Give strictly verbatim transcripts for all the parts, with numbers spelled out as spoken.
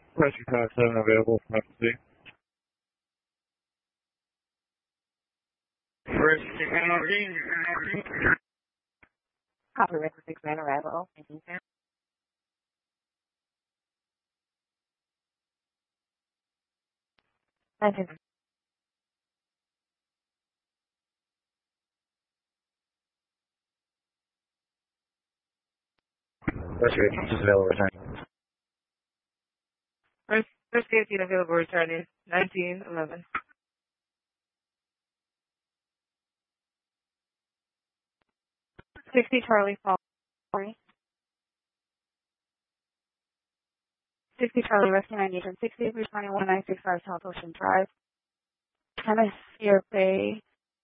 Rescue Pass seven available from F C. Rescue N R E. Copy, Rescue six man arrival. Thank you, sir. Thank you. Rescue eighteen is available returning. Rescue eighteen available returning. nineteen eleven. sixty Charlie Fall. sixty Charlie Rescue ninety from sixty three twenty one nine six five South Ocean Drive. Hemisphere Bay.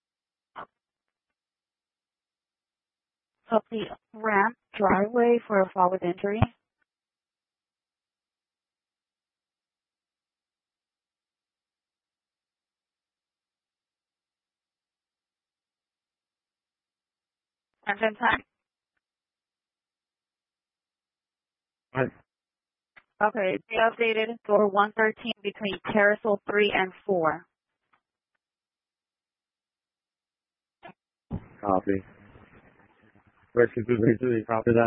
Up the ramp driveway for a fall with injury. Engine time. Right. Okay, they updated door one thirteen between carousel three and four. Copy. Rescue two three two, copy that.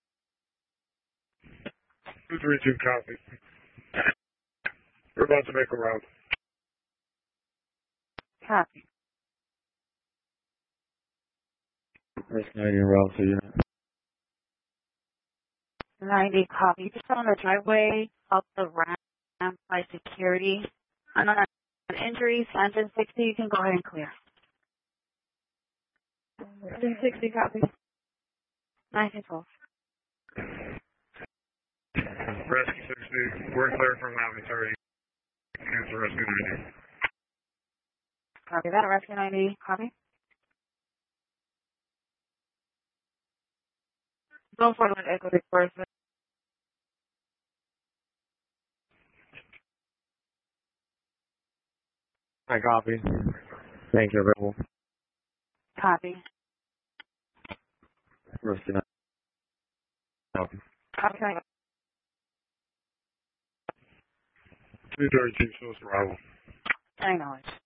two three two, copy. We're about to make a route. Copy. Rescue ninety route to unit. ninety copy. Just on the driveway, up the ramp by security. And on injuries, engine sixty, you can go ahead and clear. Engine sixty copy. nineteen twelve. Rescue sixty, we're clear from laboratory. Cancel Rescue ninety. Copy that, Rescue ninety, copy. Go forward with Echo disbursement. I copy. Thank you, available. Copy. Rescue ninety. Copy. Copy. two thirty-two, source arrival. I acknowledge.